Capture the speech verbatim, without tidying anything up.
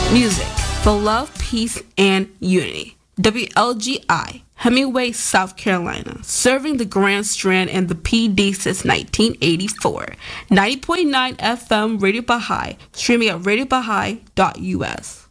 Music for love, peace, and unity. W L G I, Hemingway, South Carolina, serving the Grand Strand and the P D since nineteen eighty-four. ninety point nine F M Radio Baha'i, streaming at radio baha'i dot u s.